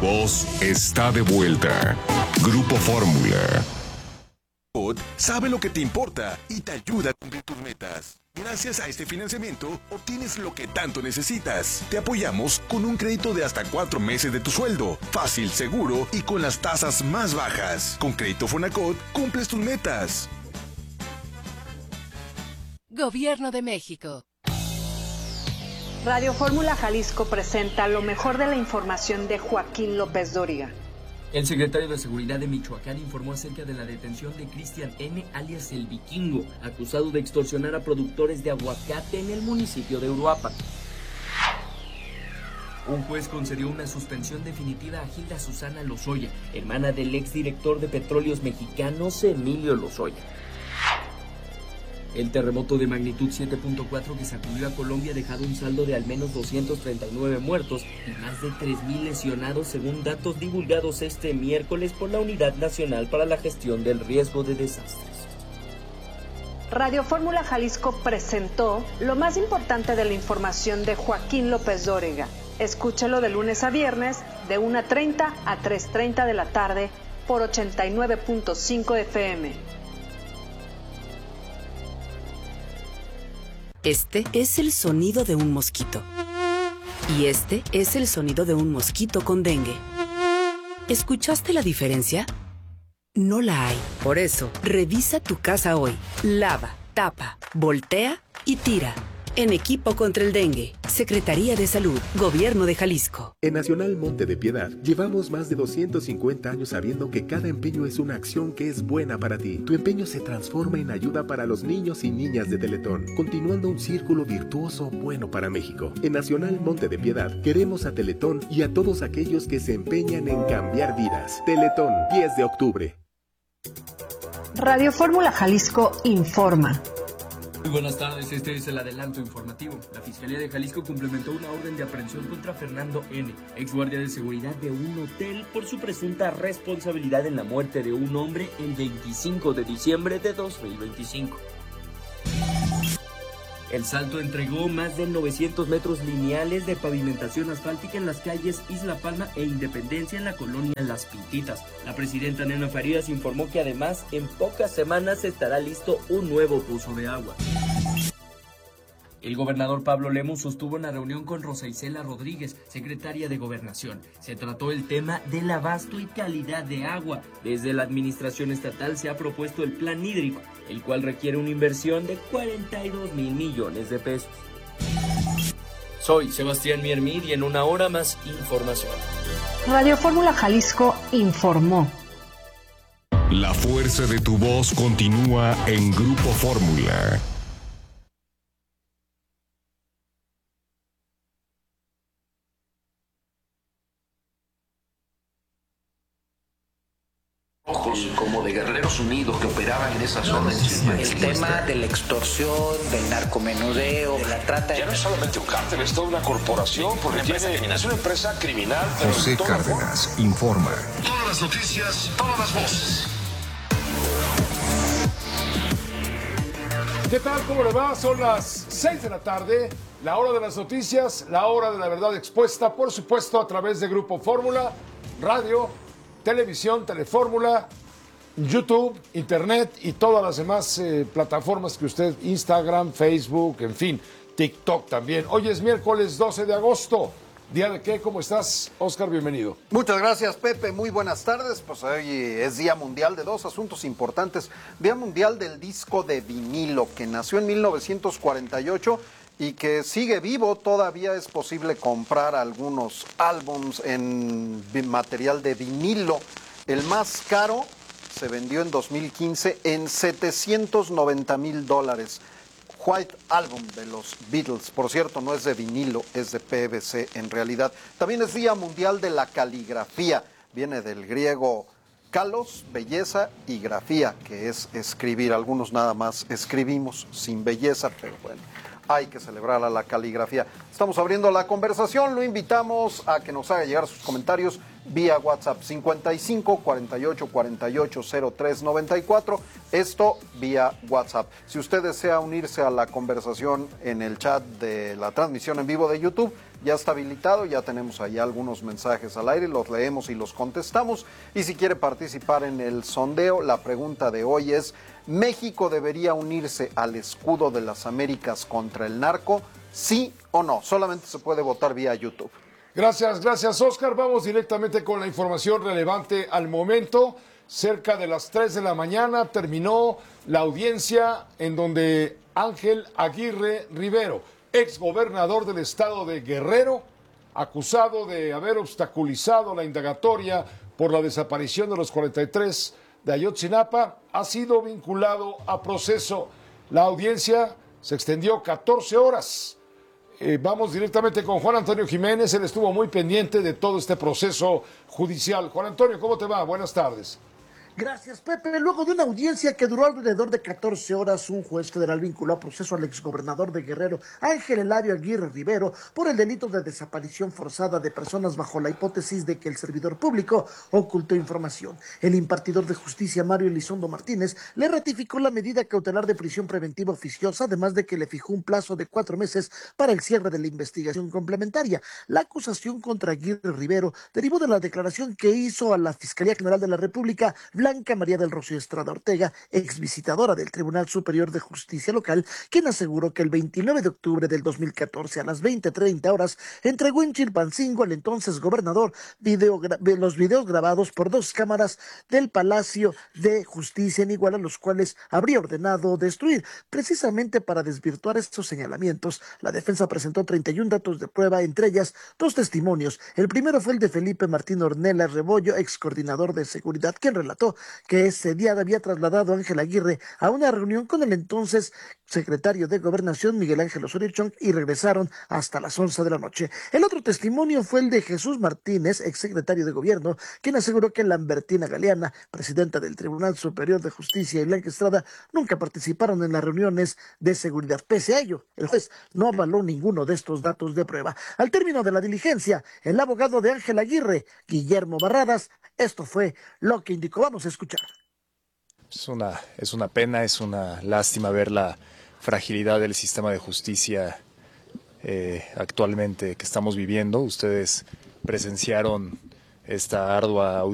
voz está de vuelta. Grupo Fórmula. Sabe lo que te importa y te ayuda a cumplir tus metas. Gracias a este financiamiento, obtienes lo que tanto necesitas. Te apoyamos con un crédito de hasta 4 meses de tu sueldo. Fácil, seguro y con las tasas más bajas. Con Crédito Fonacot, cumples tus metas. Gobierno de México. Radio Fórmula Jalisco presenta lo mejor de la información de Joaquín López Dóriga. El secretario de Seguridad de Michoacán informó acerca de la detención de Cristian N., alias El Vikingo, acusado de extorsionar a productores de aguacate en el municipio de Uruapan. Un juez concedió una suspensión definitiva a Gilda Susana Lozoya, hermana del exdirector de Petróleos Mexicanos, Emilio Lozoya. El terremoto de magnitud 7.4 que sacudió a Colombia ha dejado un saldo de al menos 239 muertos y más de 3,000 lesionados según datos divulgados este miércoles por la Unidad Nacional para la Gestión del Riesgo de Desastres. Radio Fórmula Jalisco presentó lo más importante de la información de Joaquín López Dóriga. Escúchelo de lunes a viernes de 1:30 a 3:30 de la tarde por 89.5 FM. Este es el sonido de un mosquito. Y este es el sonido de un mosquito con dengue. ¿Escuchaste la diferencia? No la hay. Por eso, revisa tu casa hoy. Lava, tapa, voltea y tira. En equipo contra el dengue. Secretaría de Salud, Gobierno de Jalisco. En Nacional Monte de Piedad, llevamos más de 250 años sabiendo que cada empeño es una acción que es buena para ti. Tu empeño se transforma en ayuda para los niños y niñas de Teletón, continuando un círculo virtuoso bueno para México. En Nacional Monte de Piedad, queremos a Teletón y a todos aquellos que se empeñan en cambiar vidas. Teletón, 10 de octubre. Radio Fórmula Jalisco informa. Muy buenas tardes, este es el adelanto informativo. La Fiscalía de Jalisco complementó una orden de aprehensión contra Fernando N., ex guardia de seguridad de un hotel, por su presunta responsabilidad en la muerte de un hombre el 25 de diciembre de 2025. El Salto entregó más de 900 metros lineales de pavimentación asfáltica en las calles Isla Palma e Independencia en la colonia Las Pintitas. La presidenta Nena Farías informó que además en pocas semanas estará listo un nuevo pozo de agua. El gobernador Pablo Lemus sostuvo una reunión con Rosa Isela Rodríguez, secretaria de Gobernación. Se trató el tema del abasto y calidad de agua. Desde la administración estatal se ha propuesto el plan hídrico, el cual requiere una inversión de 42,000 millones de pesos. Soy Sebastián Miermid y en una hora más información. Radio Fórmula Jalisco informó. La fuerza de tu voz continúa en Grupo Fórmula. Como de guerreros unidos que operaban en esa zona. El tema de la extorsión, del narcomenudeo, de la trata. Ya no es solamente un cártel, es toda una corporación, porque es una empresa criminal. José Cárdenas informa. Todas las noticias, todas las voces. ¿Qué tal? ¿Cómo le va? Son las 6 de la tarde, la hora de las noticias, la hora de la verdad expuesta, por supuesto, a través de Grupo Fórmula, radio, televisión, Telefórmula, YouTube, Internet y todas las demás plataformas que usted, Instagram, Facebook, en fin, TikTok también. Hoy es miércoles 12 de agosto. ¿Día de qué? ¿Cómo estás, Oscar? Bienvenido. Muchas gracias, Pepe. Muy buenas tardes. Pues hoy es Día Mundial de dos asuntos importantes. Día Mundial del Disco de Vinilo, que nació en 1948 y que sigue vivo. Todavía es posible comprar algunos álbums en material de vinilo. El más caro se vendió en 2015 en $790,000. White Album de los Beatles, por cierto, no es de vinilo, es de PVC en realidad. También es Día Mundial de la Caligrafía, viene del griego kalos, belleza, y grafía, que es escribir. Algunos nada más escribimos sin belleza, pero bueno, hay que celebrar a la caligrafía. Estamos abriendo la conversación, lo invitamos a que nos haga llegar sus comentarios vía WhatsApp 55 48 48 03 94, esto vía WhatsApp. Si usted desea unirse a la conversación en el chat de la transmisión en vivo de YouTube, ya está habilitado, ya tenemos ahí algunos mensajes al aire, los leemos y los contestamos. Y si quiere participar en el sondeo, la pregunta de hoy es: ¿México debería unirse al escudo de las Américas contra el narco? ¿Sí o no? Solamente se puede votar vía YouTube. Gracias, Oscar. Vamos directamente con la información relevante al momento. Cerca de las 3 de la mañana terminó la audiencia en donde Ángel Aguirre Rivero, exgobernador del estado de Guerrero, acusado de haber obstaculizado la indagatoria por la desaparición de los 43 de Ayotzinapa, ha sido vinculado a proceso. La audiencia se extendió 14 horas. Vamos directamente con Juan Antonio Jiménez. Él estuvo muy pendiente de todo este proceso judicial. Juan Antonio, ¿cómo te va? Buenas tardes. Gracias, Pepe. Luego de una audiencia que duró alrededor de 14 horas, un juez federal vinculó a proceso al exgobernador de Guerrero, Ángel Eladio Aguirre Rivero, por el delito de desaparición forzada de personas bajo la hipótesis de que el servidor público ocultó información. El impartidor de justicia, Mario Elizondo Martínez, le ratificó la medida cautelar de prisión preventiva oficiosa, además de que le fijó un plazo de 4 meses para el cierre de la investigación complementaria. La acusación contra Aguirre Rivero derivó de la declaración que hizo a la Fiscalía General de la República Blanca María del Rocío Estrada Ortega, ex visitadora del Tribunal Superior de Justicia Local, quien aseguró que el 29 de octubre del 2014 a las 20:30 horas entregó en Chilpancingo al entonces gobernador los videos grabados por 2 cámaras del Palacio de Justicia en Iguala, los cuales habría ordenado destruir. Precisamente para desvirtuar estos señalamientos, la defensa presentó 31 datos de prueba, entre ellas 2 testimonios. El primero fue el de Felipe Martín Ornella Rebollo, ex coordinador de seguridad, quien relató que ese día había trasladado a Ángel Aguirre a una reunión con el entonces secretario de Gobernación, Miguel Ángel Osorio Chong, y regresaron hasta las 11 de la noche. El otro testimonio fue el de Jesús Martínez, exsecretario de Gobierno, quien aseguró que Lambertina Galeana, presidenta del Tribunal Superior de Justicia, y Blanca Estrada nunca participaron en las reuniones de seguridad. Pese a ello, el juez no avaló ninguno de estos datos de prueba. Al término de la diligencia, el abogado de Ángel Aguirre, Guillermo Barradas, esto fue lo que indicó. Vamos a escuchar. Es una pena, es una lástima ver la fragilidad del sistema de justicia actualmente que estamos viviendo. Ustedes presenciaron esta ardua